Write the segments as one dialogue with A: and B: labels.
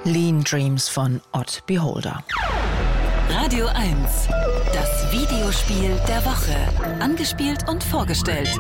A: Lean Dreams von Odd Beholder.
B: Radio 1, das Videospiel der Woche. Angespielt und vorgestellt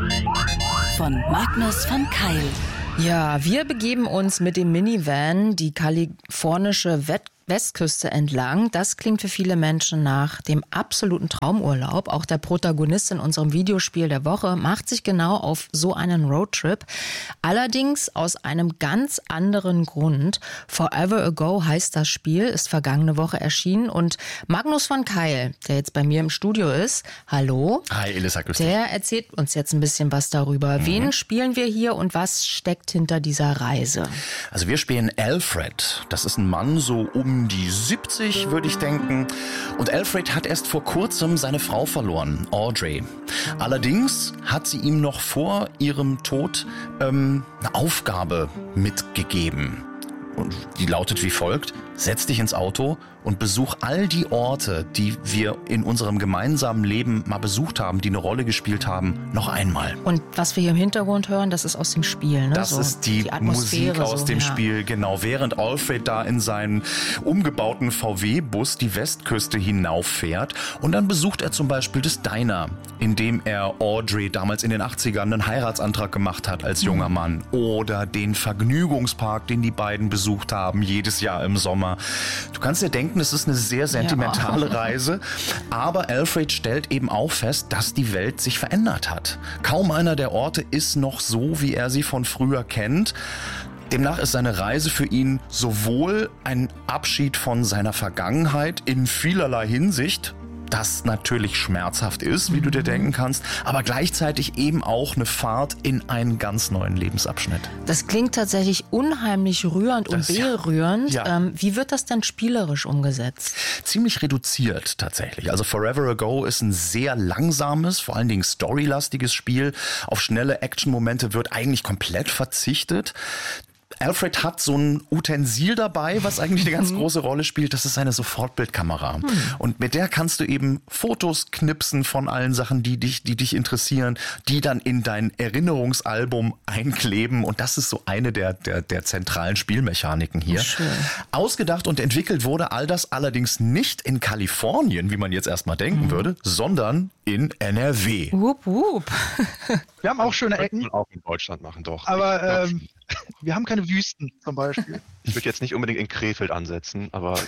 B: von Magnus von Keil.
A: Ja, wir begeben uns mit dem Minivan die kalifornische Westküste entlang. Das klingt für viele Menschen nach dem absoluten Traumurlaub. Auch der Protagonist in unserem Videospiel der Woche macht sich genau auf so einen Roadtrip. Allerdings aus einem ganz anderen Grund. Forever Ago heißt das Spiel, ist vergangene Woche erschienen. Und Magnus von Keil, der jetzt bei mir im Studio ist, hallo.
C: Hi Elisa, grüß dich.
A: Der erzählt uns jetzt ein bisschen was darüber. Wen spielen wir hier und was steckt hinter dieser Reise?
C: Also wir spielen Alfred. Das ist ein Mann so um die 70, würde ich denken. Und Alfred hat erst vor kurzem seine Frau verloren, Audrey. Allerdings hat sie ihm noch vor ihrem Tod eine Aufgabe mitgegeben. Und die lautet wie folgt: Setz dich ins Auto und besuch all die Orte, die wir in unserem gemeinsamen Leben mal besucht haben, die eine Rolle gespielt haben, noch einmal.
A: Und was wir hier im Hintergrund hören, das ist aus dem Spiel, ne?
C: Das
A: so
C: ist die Musik aus dem Spiel, genau. Während Alfred da in seinen umgebauten VW-Bus die Westküste hinauffährt. Und dann besucht er zum Beispiel das Diner, in dem er Audrey damals in den 80ern einen Heiratsantrag gemacht hat als junger Mann. Oder den Vergnügungspark, den die beiden besucht haben, jedes Jahr im Sommer. Du kannst dir denken, es ist eine sehr sentimentale Reise, aber Alfred stellt eben auch fest, dass die Welt sich verändert hat. Kaum einer der Orte ist noch so, wie er sie von früher kennt. Demnach ist seine Reise für ihn sowohl ein Abschied von seiner Vergangenheit in vielerlei Hinsicht, das natürlich schmerzhaft ist, wie du dir denken kannst, aber gleichzeitig eben auch eine Fahrt in einen ganz neuen Lebensabschnitt.
A: Das klingt tatsächlich unheimlich rührend und berührend.
C: Ja.
A: Wie wird das denn spielerisch umgesetzt?
C: Ziemlich reduziert tatsächlich. Also Forever Ago ist ein sehr langsames, vor allen Dingen storylastiges Spiel. Auf schnelle Action-Momente wird eigentlich komplett verzichtet. Alfred hat so ein Utensil dabei, was eigentlich eine ganz große Rolle spielt. Das ist seine Sofortbildkamera. Und mit der kannst du eben Fotos knipsen von allen Sachen, die dich interessieren, die dann in dein Erinnerungsalbum einkleben. Und das ist so eine der zentralen Spielmechaniken hier.
A: Schön.
C: Ausgedacht und entwickelt wurde all das allerdings nicht in Kalifornien, wie man jetzt erstmal denken würde, sondern in NRW.
A: Wupp, wupp.
D: Wir haben auch schöne Ecken.
E: Man auch in Deutschland machen, doch.
D: Aber wir haben keine Wüsten zum Beispiel.
E: Ich würde jetzt nicht unbedingt in Krefeld ansetzen, aber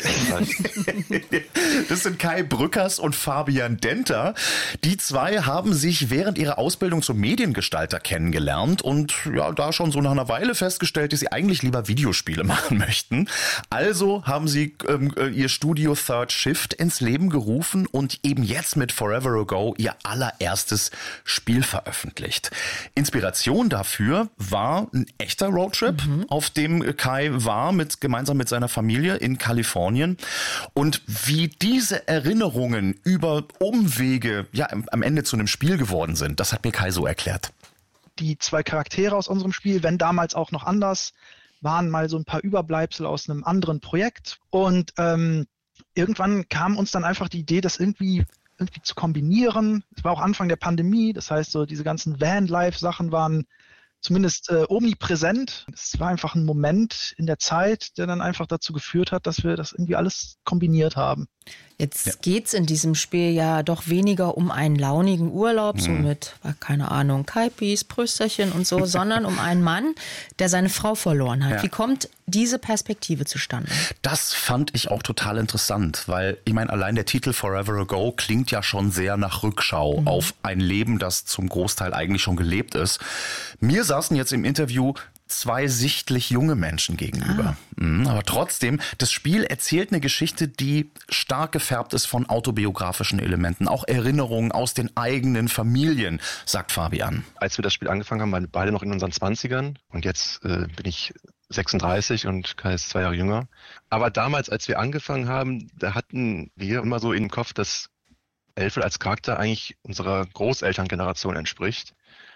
C: das sind Kai Brückers und Fabian Denter. Die zwei haben sich während ihrer Ausbildung zum Mediengestalter kennengelernt und ja, da schon so nach einer Weile festgestellt, dass sie eigentlich lieber Videospiele machen möchten. Also haben sie ihr Studio Third Shift ins Leben gerufen und eben jetzt mit Forever Ago ihr allererstes Spiel veröffentlicht. Inspiration dafür war ein echter Roadtrip, auf dem Kai war gemeinsam mit seiner Familie in Kalifornien. Und wie diese Erinnerungen über Umwege ja am Ende zu einem Spiel geworden sind, das hat mir Kai so erklärt.
D: Die zwei Charaktere aus unserem Spiel, wenn damals auch noch anders, waren mal so ein paar Überbleibsel aus einem anderen Projekt. Und irgendwann kam uns dann einfach die Idee, das irgendwie zu kombinieren. Es war auch Anfang der Pandemie, das heißt, so diese ganzen Van-Life-Sachen waren zumindest omnipräsent. Es war einfach ein Moment in der Zeit, der dann einfach dazu geführt hat, dass wir das irgendwie alles kombiniert haben.
A: Jetzt geht's in diesem Spiel ja doch weniger um einen launigen Urlaub, so mit, keine Ahnung, Kaipis, Prösterchen und so, sondern um einen Mann, der seine Frau verloren hat. Ja. Wie kommt diese Perspektive zustande?
C: Das fand ich auch total interessant, weil ich meine, allein der Titel Forever Ago klingt ja schon sehr nach Rückschau auf ein Leben, das zum Großteil eigentlich schon gelebt ist. Mir saßen jetzt im Interview zwei sichtlich junge Menschen gegenüber. Aber trotzdem, das Spiel erzählt eine Geschichte, die stark gefärbt ist von autobiografischen Elementen, auch Erinnerungen aus den eigenen Familien, sagt Fabian.
E: Als wir das Spiel angefangen haben, waren wir beide noch in unseren 20ern und jetzt bin ich 36 und Kai ist 2 Jahre jünger. Aber damals, als wir angefangen haben, da hatten wir immer so im Kopf, dass Alfred als Charakter eigentlich unserer Großelterngeneration entspricht.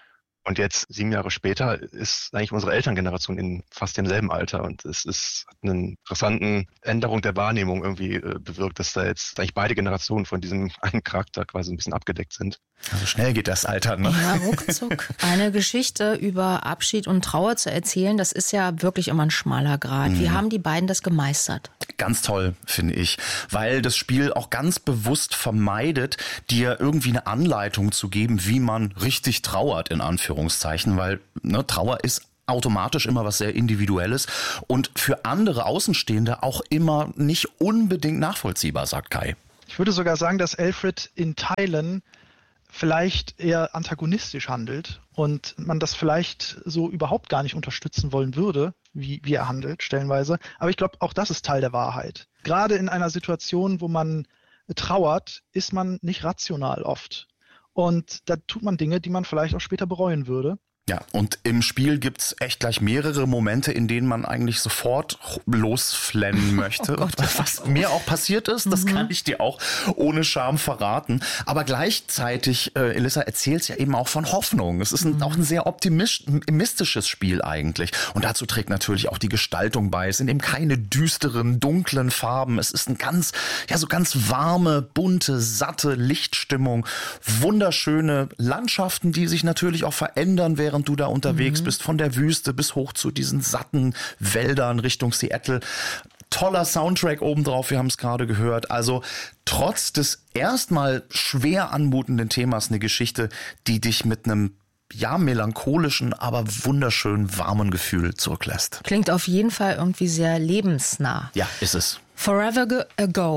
E: Und jetzt 7 Jahre später ist eigentlich unsere Elterngeneration in fast demselben Alter und es hat eine interessante Änderung der Wahrnehmung irgendwie bewirkt, dass da jetzt eigentlich beide Generationen von diesem einen Charakter quasi ein bisschen abgedeckt sind.
C: Also schnell geht das Alter, ne?
A: Ja, ruckzuck. Eine Geschichte über Abschied und Trauer zu erzählen, das ist ja wirklich immer ein schmaler Grat. Wie haben die beiden das gemeistert?
C: Ganz toll, finde ich, weil das Spiel auch ganz bewusst vermeidet, dir irgendwie eine Anleitung zu geben, wie man richtig trauert, in Anführungszeichen, weil Trauer ist automatisch immer was sehr Individuelles und für andere Außenstehende auch immer nicht unbedingt nachvollziehbar, sagt Kai.
D: Ich würde sogar sagen, dass Alfred in Teilen vielleicht eher antagonistisch handelt und man das vielleicht so überhaupt gar nicht unterstützen wollen würde, wie er handelt, stellenweise. Aber ich glaube, auch das ist Teil der Wahrheit. Gerade in einer Situation, wo man trauert, ist man nicht rational oft. Und da tut man Dinge, die man vielleicht auch später bereuen würde.
C: Ja, und im Spiel gibt's echt gleich mehrere Momente, in denen man eigentlich sofort losflennen möchte. Oh Gott, was mir auch passiert ist, das kann ich dir auch ohne Scham verraten. Aber gleichzeitig, Elissa, erzählt's ja eben auch von Hoffnung. Es ist auch ein sehr optimistisches Spiel eigentlich. Und dazu trägt natürlich auch die Gestaltung bei. Es sind eben keine düsteren, dunklen Farben. Es ist ein ganz warme, bunte, satte Lichtstimmung. Wunderschöne Landschaften, die sich natürlich auch verändern, während du da unterwegs bist, von der Wüste bis hoch zu diesen satten Wäldern Richtung Seattle. Toller Soundtrack obendrauf, wir haben es gerade gehört. Also trotz des erstmal schwer anmutenden Themas eine Geschichte, die dich mit einem melancholischen, aber wunderschön warmen Gefühl zurücklässt.
A: Klingt auf jeden Fall irgendwie sehr lebensnah.
C: Ja, ist es.
A: Forever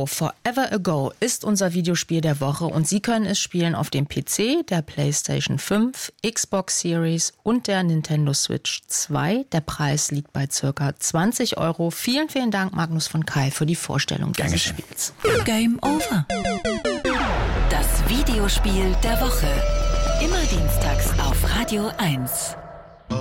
A: Ago ist unser Videospiel der Woche und Sie können es spielen auf dem PC, der PlayStation 5, Xbox Series und der Nintendo Switch 2. Der Preis liegt bei ca. 20 €. Vielen, vielen Dank, Magnus von Kai, für die Vorstellung dieses Spiels.
B: Game over. Das Videospiel der Woche. Immer dienstags auf Radio 1.